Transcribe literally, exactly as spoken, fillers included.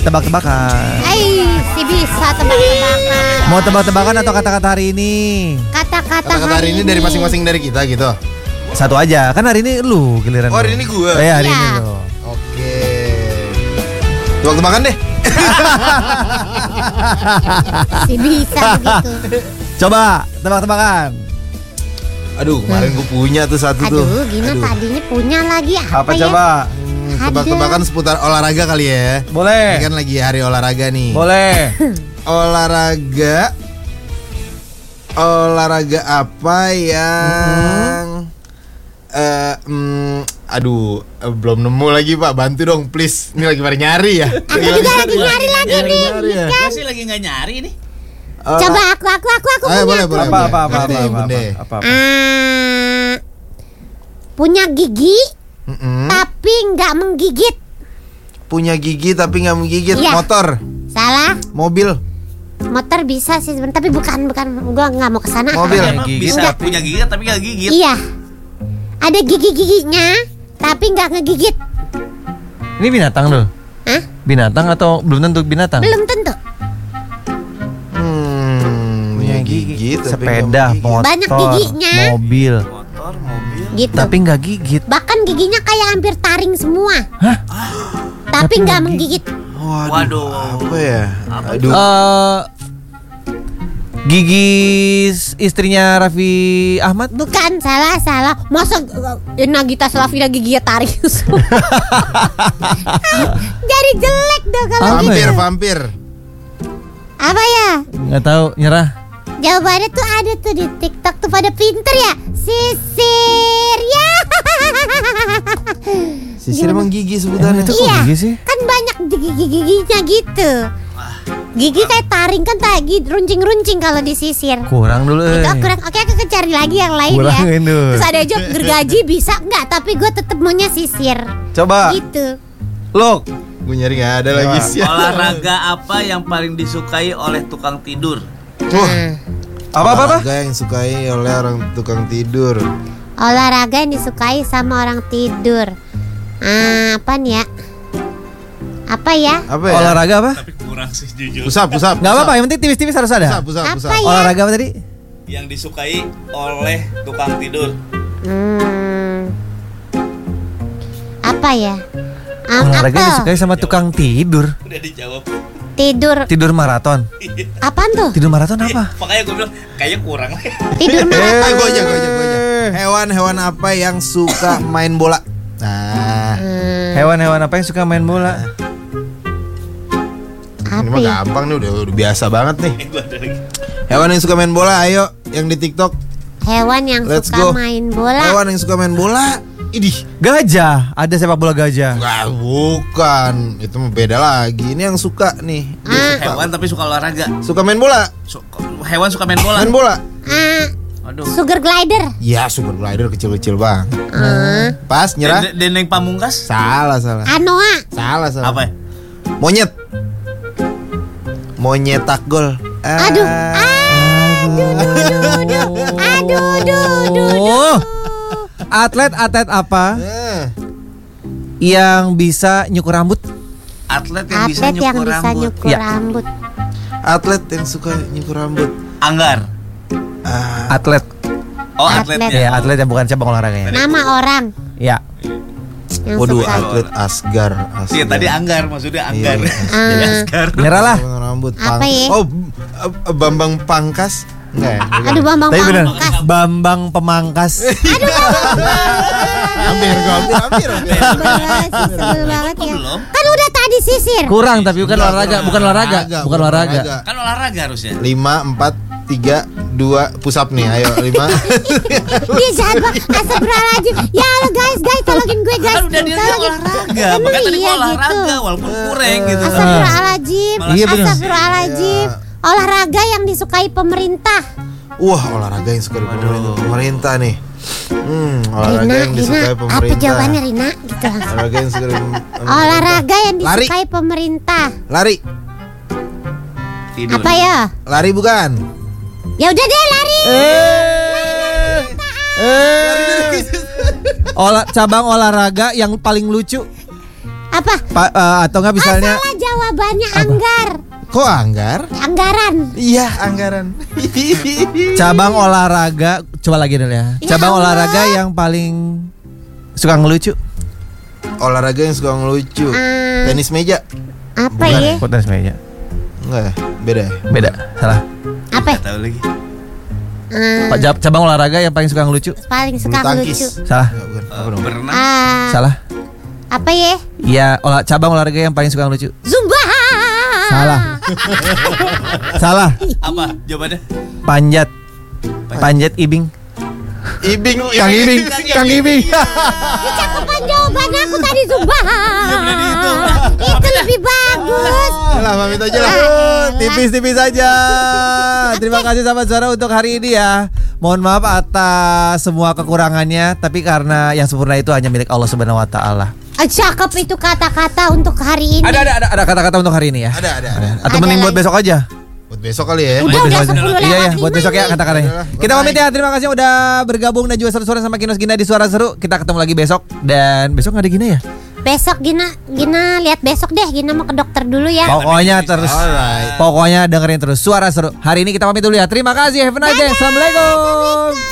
tebak-tebakan. Hai, si bisa tebak-tebakan. Mau tebak-tebakan atau kata-kata hari ini? Kata-kata, Kata-kata hari ini dari masing-masing dari kita gitu. Satu aja, kan hari ini lu giliran. Oh, hari lu. ini gua. Oh, iya, hari Iya. ini lu. Oke. Tebak-tebakan deh. Si bisa begitu. Coba tebak-tebakan. Aduh, kemarin gue punya tuh satu tuh. Aduh, gimana tadinya punya lagi apa, Apa ya? coba? Hmm, tebak-tebakan seputar olahraga kali ya. Ini Boleh. kan lagi hari olahraga nih. Boleh. Olahraga Olahraga apa yang eh mm, aduh, eh, belum nemu lagi Pak. Bantu dong please. Ini lagi pada nyari ya. Aku juga lagi nyari lagi Lagi nih. nyari ya. Gue sih lagi nggak nyari nih. Olah- Coba aku, aku, aku, aku Ayo, punya. boleh, aku. boleh. Apa apa apa Kasih apa deh, apa Bunda. apa. apa. Ah, punya gigi Mm-mm. tapi nggak menggigit. Punya gigi tapi nggak menggigit. Iya. Motor, Salah. mobil, Motor bisa sih sebenarnya, tapi bukan bukan gua nggak mau kesana. mobil. Emang gigit. bisa Enggak. punya gigi tapi nggak gigit. Iya. Ada gigi-giginya tapi nggak ngegigit. Ini binatang loh. Hah? Binatang atau belum tentu binatang? Belum tentu. Hmm, punya gigi tapi Sepeda, nggak menggigit. motor, Banyak giginya. mobil, Motor, mobil. Gitu. tapi nggak gigit. Bahkan giginya kayak hampir taring semua. Hah? Tapi nggak menggigit. Waduh, Waduh. apa ya? Aduh. Eh, gigi istrinya Raffi Ahmad? Bukan, salah, salah. Masa uh, Nagita Slavina giginya taring semua. Jadi jelek dong kalau Apa gitu. Vampir, vampir. Apa ya? Nggak tahu, nyerah. Jawabannya tuh ada tuh di TikTok tuh, pada pinter ya. Sisir ya. Sisir emang gigi sebutannya. Itu kok Iya. gigi sih? Kan banyak gigi-giginya gitu. Gigi kayak taring kan, tadi runcing-runcing kalau disisir. Kurang dulu. eh. Itu kurang. Oke, aku cari lagi yang lain ya. Kurangin dulu. Terus ada job gergaji bisa nggak? Tapi gue tetep maunya sisir. Coba, Gitu. Lok. Gue nyari nggak ada lagi sih. Olahraga apa yang paling disukai oleh tukang tidur? Wah, Apa apa apa? olahraga yang disukai oleh orang tukang tidur. Olahraga yang disukai sama orang tidur. Ah, apa nih ya? Apa ya? Apa ya? Olahraga apa? Tapi kurang sih jujur. Pusap, pusap. Nggak apa-apa, yang penting tipis-tipis harus Pusap, ada. pusap, Apa pusap. ya? Olahraga apa tadi? Yang disukai oleh tukang tidur. Hmm. Apa ya? Um, Olahraga apa? yang disukai sama tukang tidur. Udah dijawab. Tidur. Tidur maraton. Apaan tuh? Tidur maraton apa? Makanya gue bilang kayaknya kurang. Tidur maraton. Eh, gue aja, gue aja, gue aja. Hewan-hewan apa yang suka main bola? Nah, Hmm, Hewan-hewan apa yang suka main bola? ini apa mah ya? gampang nih, udah, udah biasa banget nih. Gue ada lagi. Hewan yang suka main bola, ayo, yang di TikTok. Hewan yang Let's suka go. main bola. Hewan yang suka main bola. Idih, Gajah. Ada sepak bola gajah. enggak, bukan. Itu mah beda lagi. Ini yang suka nih. Dia Ah. suka. Hewan tapi suka olahraga. Suka main bola. Su- hewan suka main bola. Main bola. Ah, Aduh. sugar glider. Ya, super glider kecil-kecil bang. Ah, Pas, nyerah. Den- Dendeng pamungkas. Salah, salah. Anoa. Salah, salah. Apa ya? Monyet. Monyet tak gol. Aduh. Aduh, aduh, aduh, aduh, aduh, Oh. Atlet-atlet apa Eh, yang bisa nyukur rambut? Atlet yang bisa Atlet nyukur yang bisa rambut. nyukur Ya. rambut. atlet yang suka nyukur rambut. Anggar. Ah, Atlet. Oh, Atlet. atletnya. Ya, atlet yang bukan cabang olahraganya. Nama orang Ya. yang waduh, suka. atlet Asgar. Asgar. Iya, tadi Anggar maksudnya Anggar. Iya, Jadi Ah. Asgar. Nyerah lah. Nyukur rambut. Apa Pang- ya? Oh, B- B- Bambang Pangkas. Enggak ya? Bukan. Aduh, Bambang Tapi bener. Pamungkas. Bambang Pemangkas. Hampir, gua hampir, hampir, hampir. Sebel sih, sebel banget Kok ya. belum? Kan udah tadi sisir. Kurang tapi bukan Enggak, olahraga, kurang. bukan olahraga, bukan olahraga. Kan olahraga harusnya. Lima, empat, tiga, dua, pusap nih. Ayo, lima. Dia jahat banget. Astagfirullahaladzim. Ya Allah guys, guys tolongin gue guys. Kan udah dia bilang Tolongin. olahraga. Emang Makanya tadi iya gua olahraga gitu. walaupun kurang gitu. Astagfirullahaladzim. Malah Iya, bener. Astagfirullahaladzim. Olahraga yang disukai pemerintah. Wah, olahraga yang suka pemerintah, pemerintah nih. Hmm, olahraga Rina, yang disukai Rina, apa pemerintah. jawabannya Rina? Gitu langsung. Olahraga yang disukai pemerintah. Olahraga yang Lari. disukai pemerintah. Lari, Tidur. Apa ya? lari bukan. Ya udah deh lari. Eh. Eh. Olah cabang olahraga yang paling lucu Apa? Pa- eh, atau enggak Ah, misalnya salah jawabannya anggar. Kok anggar? Anggaran. Iya, anggaran. Cabang olahraga, coba lagi dulu ya. Ya Cabang Allah. olahraga yang paling suka ngelucu. Olahraga yang suka ngelucu. Ah. Tenis meja. Apa Bukan. ya? Kok tenis meja? Enggak ya? Beda ya? Beda, salah. Apa? Nggak tahu lagi. Ah, Pak jab- cabang olahraga yang paling suka ngelucu. paling suka Bulu lucu. tangkis. Salah. Enggak, bukan. Eh, Apa dong? berenang. Ah, Salah. apa ya? Iya, olah cabang olahraga yang paling suka ngelucu. Zumba. Salah. Salah. Apa jawabannya? Panjat. Panjat ibing. Ibing, Kang Ibing, Kang Ibing. Cakupan jawaban aku tadi Zumba. itu. Itu lebih bagus. Yalah, pamit aja lah. Aduh, tipis-tipis saja. Terima kasih sahabat suara untuk hari ini ya. Mohon maaf atas semua kekurangannya, tapi karena yang sempurna itu hanya milik Allah Subhanahu wa taala. Ah, cakep itu kata-kata untuk hari ini. Ada ada ada ada kata-kata untuk hari ini ya. Ada, ada, ada. Atau Ada mending buat lagi. besok aja. Buat besok kali ya. Udah, Buat udah besok aja. sepuluh Iya ya, lewat buat lima besok ya nih. kata-katanya. Bye-bye. Kita pamit ya. Terima kasih udah bergabung dan juga seru-seru sama Kinos Gina di Suara Seru. Kita ketemu lagi besok dan besok nggak ada Gina ya? Besok Gina, Gina lihat besok deh. Gina mau ke dokter dulu ya. Pokoknya terus Alright. Pokoknya dengerin terus Suara Seru. Hari ini kita pamit dulu ya. Terima kasih. Have a nice day. Assalamualaikum.